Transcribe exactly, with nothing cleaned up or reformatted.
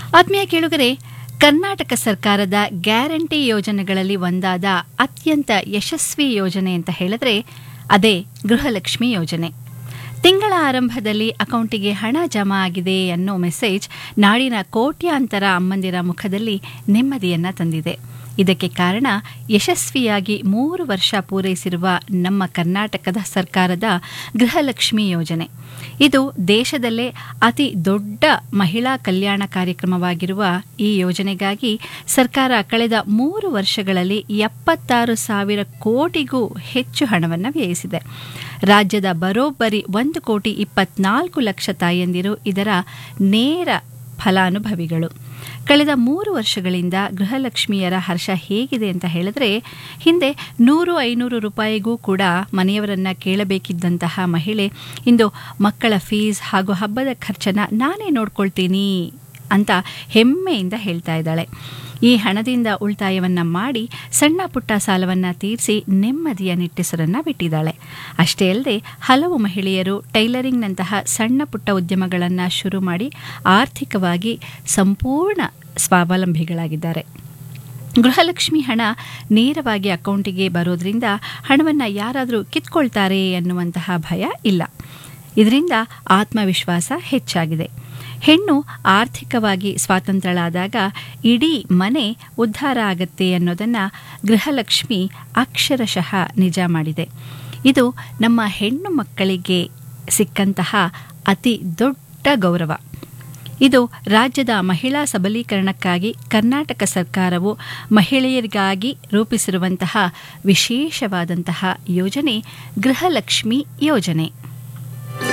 ಆತ್ಮೀಯ ಕೇಳುಗರೆ, ಕರ್ನಾಟಕ ಸರ್ಕಾರದ ಗ್ಯಾರಂಟಿ ಯೋಜನೆಗಳಲ್ಲಿ ಒಂದಾದ ಅತ್ಯಂತ ಯಶಸ್ವಿ ಯೋಜನೆ ಅಂತ ಹೇಳಿದ್ರೆ ಅದೇ ಗೃಹಲಕ್ಷ್ಮಿ ಯೋಜನೆ. ತಿಂಗಳ ಆರಂಭದಲ್ಲಿ ಅಕೌಂಟಿಗೆ ಹಣ ಜಮಾ ಆಗಿದೆ ಅನ್ನೋ ಮೆಸೇಜ್ ನಾಡಿನ ಕೋಟ್ಯಾಂತರ ಅಮ್ಮಂದಿರ ಮುಖದಲ್ಲಿ ನೆಮ್ಮದಿಯನ್ನ ತಂದಿದೆ. ಇದಕ್ಕೆ ಕಾರಣ ಯಶಸ್ವಿಯಾಗಿ ಮೂರು ವರ್ಷ ಪೂರೈಸಿರುವ ನಮ್ಮ ಕರ್ನಾಟಕದ ಸರ್ಕಾರದ ಗೃಹಲಕ್ಷ್ಮಿ ಯೋಜನೆ. ಇದು ದೇಶದಲ್ಲೇ ಅತಿ ದೊಡ್ಡ ಮಹಿಳಾ ಕಲ್ಯಾಣ ಕಾರ್ಯಕ್ರಮವಾಗಿರುವ ಈ ಯೋಜನೆಗಾಗಿ ಸರ್ಕಾರ ಕಳೆದ ಮೂರು ವರ್ಷಗಳಲ್ಲಿ ಎಪ್ಪತ್ತಾರು ಸಾವಿರ ಕೋಟಿಗೂ ಹೆಚ್ಚು ಹಣವನ್ನು ವ್ಯಯಿಸಿದೆ. ರಾಜ್ಯದ ಬರೋಬ್ಬರಿ ಒಂದು ಕೋಟಿ ಇಪ್ಪತ್ನಾಲ್ಕು ಲಕ್ಷ ತಾಯಂದಿರು ಇದರ ನೇರ ಫಲಾನುಭವಿಗಳು. ಕಳೆದ ಮೂರು ವರ್ಷಗಳಿಂದ ಗೃಹಲಕ್ಷ್ಮಿಯರ ಹರ್ಷ ಹೇಗಿದೆ ಅಂತ ಹೇಳಿದ್ರೆ, ಹಿಂದೆ ನೂರು ಐನೂರು ರೂಪಾಯಿಗೂ ಕೂಡ ಮನೆಯವರನ್ನ ಕೇಳಬೇಕಿದ್ದಂತಹ ಮಹಿಳೆ ಇಂದು ಮಕ್ಕಳ ಫೀಸ್ ಹಾಗೂ ಹಬ್ಬದ ಖರ್ಚನ್ನ ನಾನೇ ನೋಡ್ಕೊಳ್ತೀನಿ ಅಂತ ಹೆಮ್ಮೆಯಿಂದ ಹೇಳ್ತಾ ಇದ್ದಾಳೆ. ಈ ಹಣದಿಂದ ಉಳಿತಾಯವನ್ನ ಮಾಡಿ ಸಣ್ಣ ಪುಟ್ಟ ಸಾಲವನ್ನ ತೀರಿಸಿ ನೆಮ್ಮದಿಯ ನಿಟ್ಟೆಸರನ್ನ ಬಿಟ್ಟಿದ್ದಾಳೆ. ಅಷ್ಟೇ ಅಲ್ಲದೆ ಹಲವು ಮಹಿಳೆಯರು ಟೈಲರಿಂಗ್ನಂತಹ ಸಣ್ಣ ಪುಟ್ಟ ಉದ್ಯಮಗಳನ್ನು ಶುರು ಮಾಡಿ ಆರ್ಥಿಕವಾಗಿ ಸಂಪೂರ್ಣ ಸ್ವಾವಲಂಬಿಗಳಾಗಿದ್ದಾರೆ. ಗೃಹಲಕ್ಷ್ಮಿ ಹಣ ನೇರವಾಗಿ ಅಕೌಂಟಿಗೆ ಬರೋದ್ರಿಂದ ಹಣವನ್ನು ಯಾರಾದರೂ ಕಿತ್ಕೊಳ್ತಾರೆ ಅನ್ನುವಂತಹ ಭಯ ಇಲ್ಲ. ಇದರಿಂದ ಆತ್ಮವಿಶ್ವಾಸ ಹೆಚ್ಚಾಗಿದೆ. ಹೆಣ್ಣು ಆರ್ಥಿಕವಾಗಿ ಸ್ವಾತಂತ್ರ್ಯಳಾದಾಗ ಇಡೀ ಮನೆ ಉದ್ಧಾರ ಆಗತ್ತೆ ಅನ್ನೋದನ್ನು ಗೃಹಲಕ್ಷ್ಮಿ ಅಕ್ಷರಶಃ ನಿಜ ಮಾಡಿದೆ. ಇದು ನಮ್ಮ ಹೆಣ್ಣು ಮಕ್ಕಳಿಗೆ ಸಿಕ್ಕಂತಹ ಅತಿ ದೊಡ್ಡ ಗೌರವ. ಇದು ರಾಜ್ಯದ ಮಹಿಳಾ ಸಬಲೀಕರಣಕ್ಕಾಗಿ ಕರ್ನಾಟಕ ಸರ್ಕಾರವು ಮಹಿಳೆಯರಿಗಾಗಿ ರೂಪಿಸಿರುವಂತಹ ವಿಶೇಷವಾದಂತಹ ಯೋಜನೆ ಗೃಹಲಕ್ಷ್ಮಿ ಯೋಜನೆ.